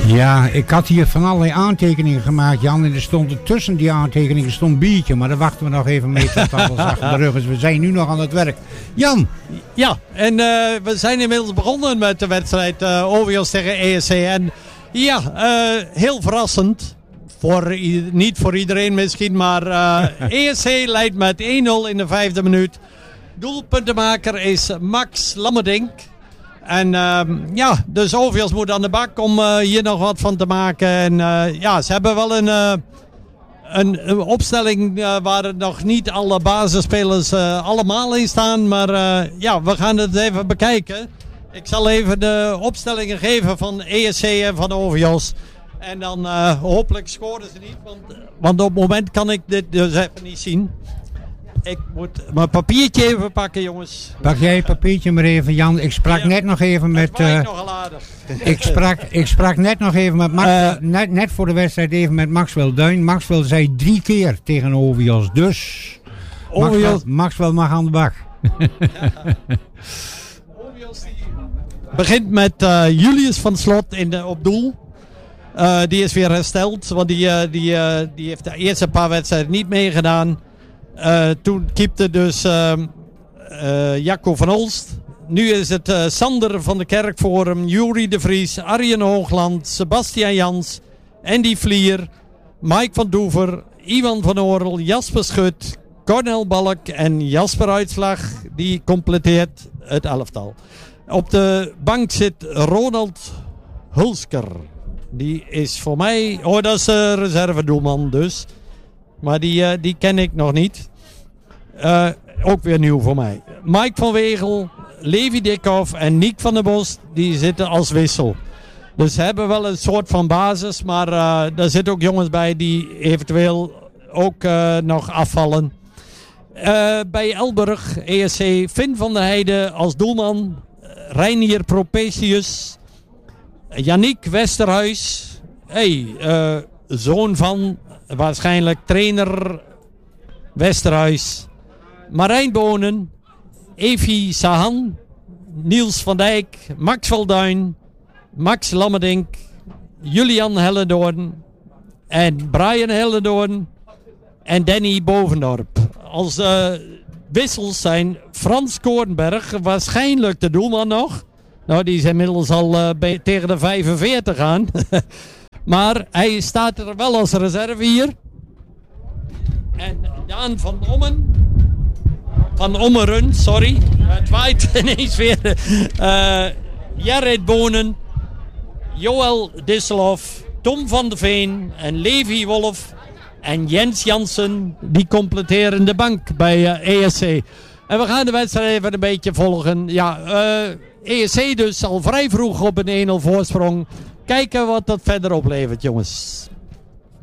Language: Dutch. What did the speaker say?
Ja, ik had hier van allerlei aantekeningen gemaakt, Jan. En er stond tussen die aantekeningen stond biertje. Maar daar wachten we nog even mee tot alles achter de rug is. We zijn nu nog aan het werk. Jan! Ja, en we zijn inmiddels begonnen met de wedstrijd OVS tegen ESC. En ja, heel verrassend. Niet voor iedereen misschien, maar ESC leidt met 1-0 in de 5e minuut. Doelpuntenmaker is Max Lammerdink. En dus OVS moet aan de bak om hier nog wat van te maken. En ze hebben wel een opstelling waar nog niet alle basisspelers allemaal in staan. Maar we gaan het even bekijken. Ik zal even de opstellingen geven van ESC en van OVS. En dan hopelijk scoren ze niet. Want op het moment kan ik dit dus even niet zien. Ik moet mijn papiertje even pakken, jongens. Pak jij het papiertje maar even, Jan. Ik sprak net nog even met... Ik sprak net nog even met Max, net voor de wedstrijd even met Maxwell Duin. Maxwell zei 3 keer tegen OVS. Dus Maxwell mag aan de bak. OVS begint met Julius van Slot op doel. Die is weer hersteld, want die heeft de eerste paar wedstrijden niet meegedaan. Toen keepte dus Jacco van Olst. Nu is het Sander van de Kerkforum, Jury de Vries, Arjen Hoogland, Sebastian Jans, Andy Vlier, Mike van Doever, Iwan van Oorl, Jasper Schut, Cornel Balk en Jasper Uitslag. Die completeert het elftal. Op de bank zit Ronald Hulsker. Die is voor mij... Oh, dat is reservedoelman dus. Maar die ken ik nog niet. Ook weer nieuw voor mij. Mike van Wegel, Levi Dikhoff en Niek van der Bos, die zitten als wissel. Dus ze hebben wel een soort van basis, maar daar zitten ook jongens bij die eventueel ook nog afvallen. Bij Elburg, ESC, Finn van der Heijden als doelman. Reinier Propetius. Yannick Westerhuis. Zoon van waarschijnlijk trainer Westerhuis. Marijn Bonen. Evi Sahan. Niels van Dijk. Max Valduin. Max Lammerdink. Julian Hellendoorn. En Brian Hellendoorn. En Danny Bovendorp. Als wissels zijn Frans Koornberg. Waarschijnlijk de doelman nog. Nou, die is inmiddels al tegen de 45 aan. Maar hij staat er wel als reserve hier. En Daan van Ommen. Van Ommeren, sorry. Het waait ineens weer. Jared Bonen. Joël Disselhoff. Tom van de Veen. En Levi Wolf. En Jens Jansen. Die completeren de bank bij ESC. En we gaan de wedstrijd even een beetje volgen. Ja, ESC dus al vrij vroeg op een 1-0 voorsprong. Kijken wat dat verder oplevert, jongens.